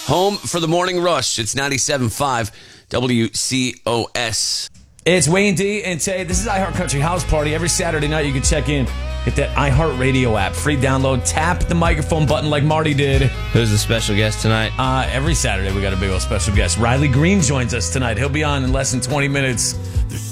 Home for the morning rush. It's 97.5 WCOS. It's Wayne D and Tay. This is iHeart Country House Party. Every Saturday night you can check in. Get that iHeart Radio app. Free download. Tap the microphone button like Marty did. Who's the special guest tonight? Every Saturday we got a big old special guest. Riley Green joins us tonight. He'll be on in less than 20 minutes.